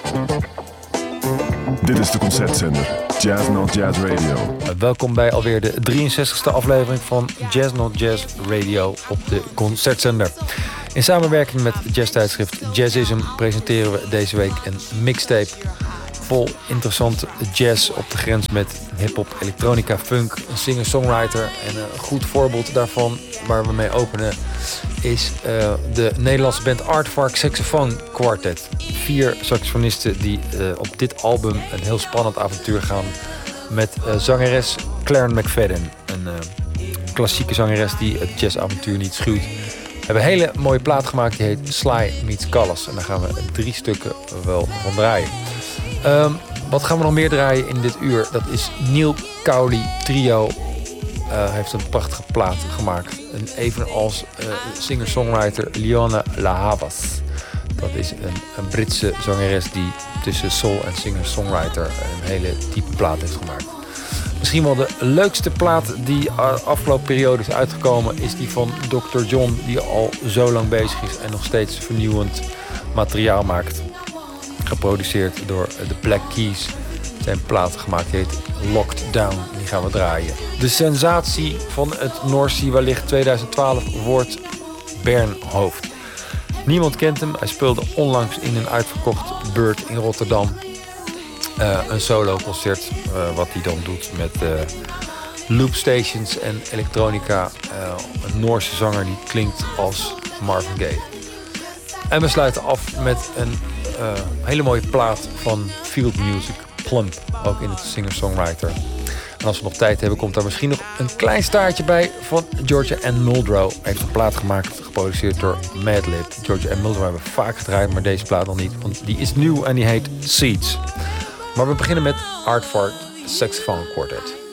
Dit is de Concertzender, Jazz Not Jazz Radio. Welkom bij alweer de 63e aflevering van Jazz Not Jazz Radio op de Concertzender. In samenwerking met jazztijdschrift Jazzism presenteren we deze week een mixtape vol interessante jazz op de grens met hip-hop, elektronica, funk, een singer-songwriter. En een goed voorbeeld daarvan, waar we mee openen, is de Nederlandse band Aardvark Saxophone Quartet. 4 saxofonisten die op dit album een heel spannend avontuur gaan met zangeres Claren McFadden. Een klassieke zangeres die het jazzavontuur niet schuwt. We hebben een hele mooie plaat gemaakt, die heet Sly Meets Callas. En daar gaan we 3 stukken wel van draaien. Wat gaan we nog meer draaien in dit uur? Dat is Neil Cowley Trio. Heeft een prachtige plaat gemaakt. En evenals singer-songwriter Leona La Havas. Dat is een Britse zangeres die tussen soul en singer-songwriter een hele diepe plaat heeft gemaakt. Misschien wel de leukste plaat die afgelopen periode is uitgekomen is die van Dr. John, die al zo lang bezig is en nog steeds vernieuwend materiaal maakt. Geproduceerd door de Black Keys. Zijn plaat gemaakt, die heet Locked Down. Die gaan we draaien. De sensatie van het North Sea wellicht 2012 wordt Bernd Hoofd. Niemand kent hem. Hij speelde onlangs in een uitverkocht Beurt in Rotterdam. Een solo-concert wat hij dan doet met loopstations en elektronica. Een Noorse zanger die klinkt als Marvin Gaye. En we sluiten af met een hele mooie plaat van Field Music, Plump, ook in het singer-songwriter. En als we nog tijd hebben, komt daar misschien nog een klein staartje bij van Georgia Ann Muldrow. Hij heeft een plaat gemaakt, geproduceerd door Madlib. Georgia Ann Muldrow hebben we vaak gedraaid, maar deze plaat nog niet, want die is nieuw en die heet Seeds. Maar we beginnen met Aardvark Saxophone Quartet.